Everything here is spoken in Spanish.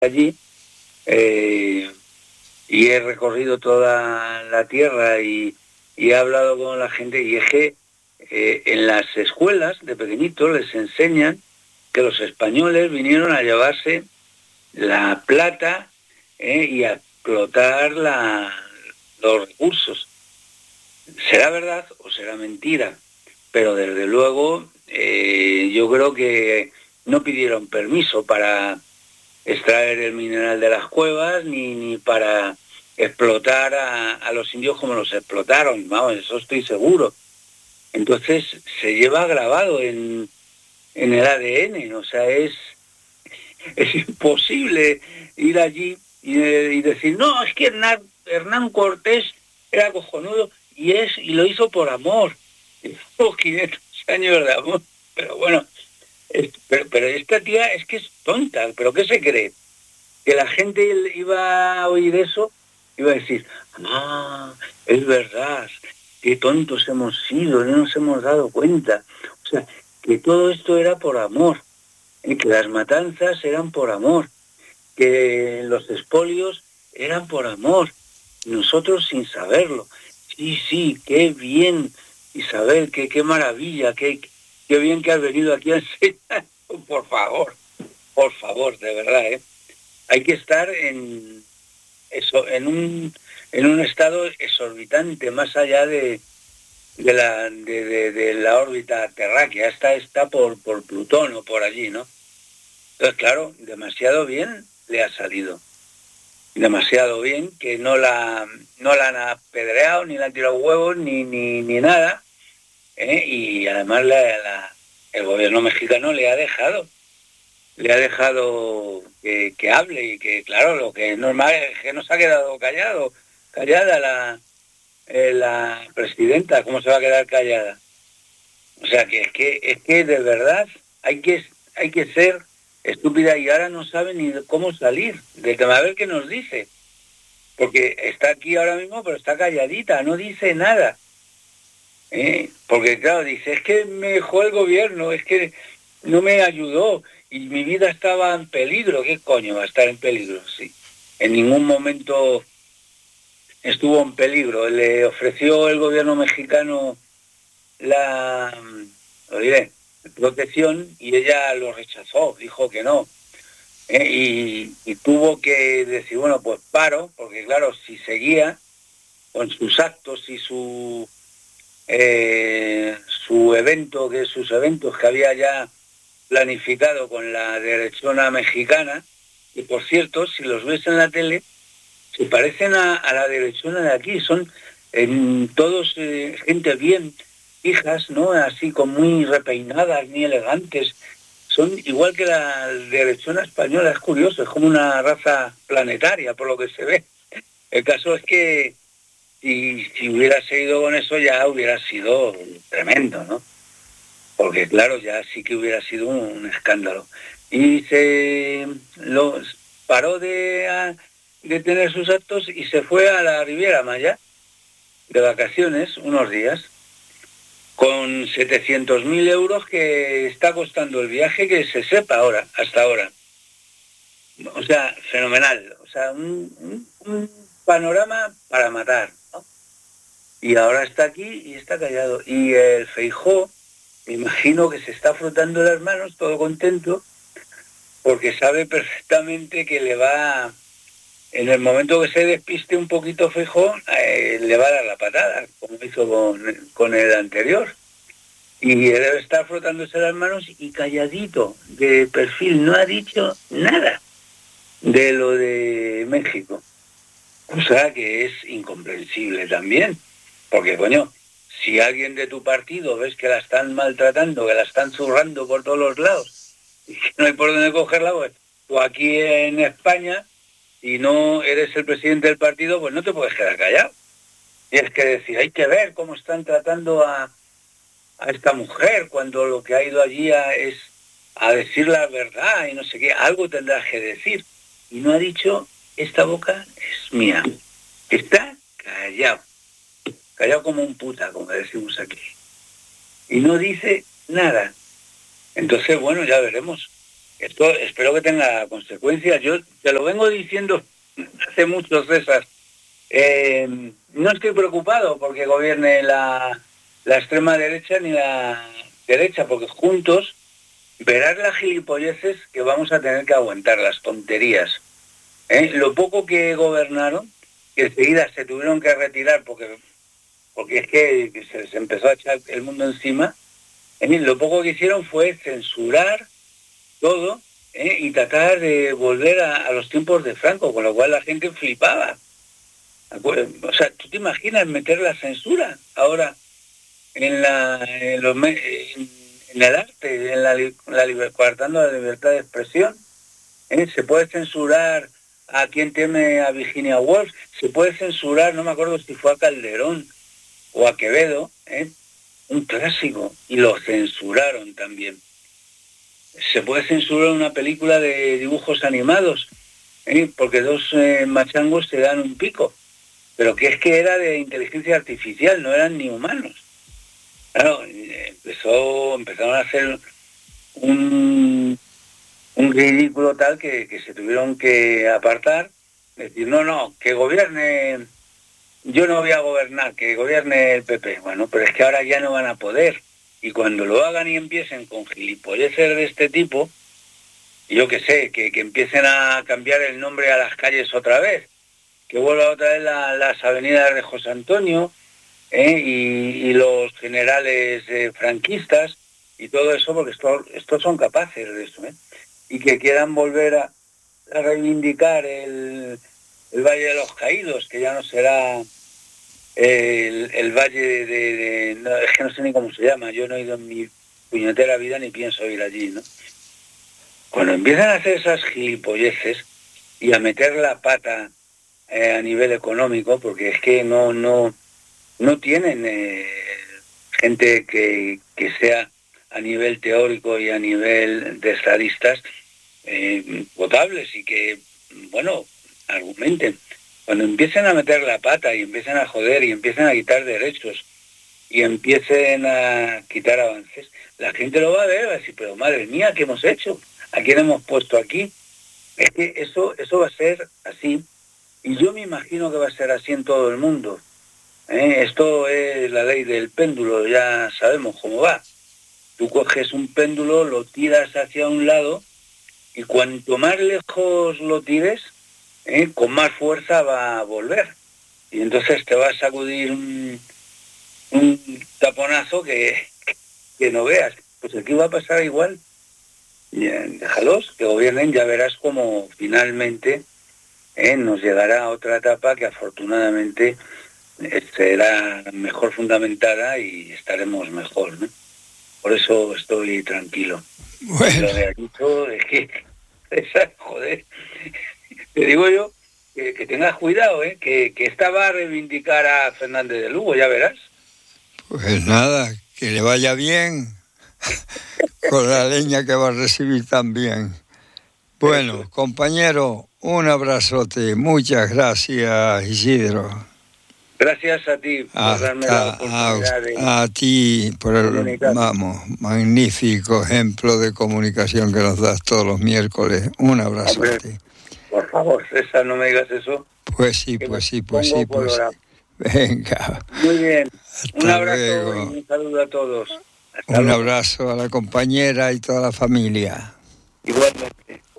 allí, y he recorrido toda la tierra y he hablado con la gente, y es que en las escuelas de pequeñitos les enseñan que los españoles vinieron a llevarse la plata y a explotar los recursos. ¿Será verdad o será mentira? Pero desde luego yo creo que no pidieron permiso para extraer el mineral de las cuevas ni para explotar a los indios como los explotaron. Vamos, eso estoy seguro. Entonces se lleva grabado en el ADN, o sea, es imposible ir allí y decir, no, es que Hernán Cortés era cojonudo y lo hizo por amor. Hizo 500 años de amor. Pero bueno, pero esta tía es que es tonta. ¿Pero qué se cree? Que la gente iba a oír eso, iba a decir, es verdad, qué tontos hemos sido, no nos hemos dado cuenta. O sea, que todo esto era por amor, que las matanzas eran por amor, que los expolios eran por amor, nosotros sin saberlo. Sí, qué bien, Isabel, qué maravilla, qué bien que has venido aquí a enseñar. Por favor, de verdad, hay que estar en un estado exorbitante, más allá de la órbita terráquea. Esta está por Plutón o por allí, ¿no? Entonces, claro, demasiado bien le ha salido. Demasiado bien, que no la han apedreado, ni le han tirado huevos, ni nada. Y además el gobierno mexicano le ha dejado que hable, y que, claro, lo que es normal es que no se ha quedado callada la presidenta. ¿Cómo se va a quedar callada? O sea, que es que de verdad hay que ser estúpida, y ahora no sabe ni cómo salir del tema. A ver qué nos dice, porque está aquí ahora mismo, pero está calladita, no dice nada. Porque claro, dice, es que me dejó el gobierno, es que no me ayudó y mi vida estaba en peligro. ¿Qué coño va a estar en peligro? Sí, en ningún momento estuvo en peligro. Le ofreció el gobierno mexicano lo diré, protección, y ella lo rechazó, dijo que no. Y tuvo que decir, bueno, pues paro, porque claro, si seguía con sus actos y sus eventos que había ya planificado con la derechona mexicana, y por cierto, si los ves en la tele, se parecen a la derechona de aquí, son todos gente bien, hijas, ¿no? Así como muy repeinadas, ni elegantes, son igual que la derechona española. Es curioso, es como una raza planetaria, por lo que se ve. El caso es que si hubiera seguido con eso, ya hubiera sido tremendo, ¿no? Porque claro, ya sí que hubiera sido un escándalo. Y se los paró de tener sus actos y se fue a la Riviera Maya de vacaciones unos días, con 700.000 euros que está costando el viaje, que se sepa hasta ahora. O sea, fenomenal. O sea, un panorama para matar, ¿no? Y ahora está aquí y está callado. Y el Feijóo, me imagino que se está frotando las manos, todo contento, porque sabe perfectamente que le va, en el momento que se despiste un poquito Feijóo, le va a dar la patada, como hizo con el anterior. Y debe estar frotándose las manos y calladito, de perfil, no ha dicho nada de lo de México. O sea que es incomprensible también, porque coño, si alguien de tu partido ves que la están maltratando, que la están zurrando por todos los lados, y que no hay por dónde cogerla, pues tú aquí en España, si no eres el presidente del partido, pues no te puedes quedar callado. Tienes que decir, hay que ver cómo están tratando a esta mujer, cuando lo que ha ido allí es a decir la verdad y no sé qué. Algo tendrás que decir. Y no ha dicho, esta boca es mía. Está callado como un puta, como decimos aquí. Y no dice nada. Entonces, bueno, ya veremos. Esto espero que tenga consecuencias. Yo te lo vengo diciendo hace mucho, César. No estoy preocupado porque gobierne la extrema derecha ni la derecha, porque juntos verás las gilipolleces que vamos a tener que aguantar, las tonterías. Lo poco que gobernaron, que enseguida se tuvieron que retirar porque es que se les empezó a echar el mundo encima, lo poco que hicieron fue censurar todo, y tratar de volver a los tiempos de Franco, con lo cual la gente flipaba. O sea, ¿tú te imaginas meter la censura ahora en el arte, coartando la libertad de expresión? Se puede censurar a quien teme a Virginia Woolf, se puede censurar, no me acuerdo si fue a Calderón o a Quevedo, un clásico, y lo censuraron también. Se puede censurar una película de dibujos animados, porque dos machangos se dan un pico, pero que es que era de inteligencia artificial, no eran ni humanos. Claro, empezaron a hacer un ridículo tal que se tuvieron que apartar, decir, no, que gobierne, yo no voy a gobernar, que gobierne el PP. Bueno, pero es que ahora ya no van a poder. Y cuando lo hagan y empiecen con gilipolleces de este tipo, yo que sé, que empiecen a cambiar el nombre a las calles otra vez, que vuelva otra vez las avenidas de José Antonio, y los generales franquistas y todo eso, porque estos son capaces de eso, y que quieran volver a reivindicar el Valle de los Caídos, que ya no será el Valle no, es que no sé ni cómo se llama, yo no he ido en mi puñetera vida ni pienso ir allí, ¿no? Cuando empiezan a hacer esas gilipolleces y a meter la pata a nivel económico, porque es que no tienen gente que sea a nivel teórico y a nivel de estadistas potables y que, bueno, argumenten. Cuando empiecen a meter la pata y empiecen a joder y empiecen a quitar derechos y empiecen a quitar avances, la gente lo va a ver, va a decir, pero madre mía, ¿qué hemos hecho? ¿A quién hemos puesto aquí? Es que eso va a ser así, y yo me imagino que va a ser así en todo el mundo. Esto es la ley del péndulo, ya sabemos cómo va. Tú coges un péndulo, lo tiras hacia un lado, y cuanto más lejos lo tires, con más fuerza va a volver. Y entonces te va a sacudir un taponazo que no veas. Pues aquí va a pasar igual. Déjalos, que gobiernen, ya verás cómo finalmente nos llegará a otra etapa que afortunadamente será mejor fundamentada y estaremos mejor, ¿no? Por eso estoy tranquilo. Bueno. Lo de aquí todo es que, joder, te digo yo que tengas cuidado, que esta va a reivindicar a Fernández de Lugo, ya verás. Pues nada, que le vaya bien con la leña que va a recibir también. Bueno, compañero, un abrazote. Muchas gracias, Isidro. Gracias a ti por darme la oportunidad a ti por el magnífico ejemplo de comunicación que nos das todos los miércoles. Un abrazo a ti. Por favor, César, no me digas eso. Pues sí. Venga. Muy bien. Hasta un abrazo luego. Y un saludo a todos. Un abrazo a la compañera y toda la familia. Igualmente.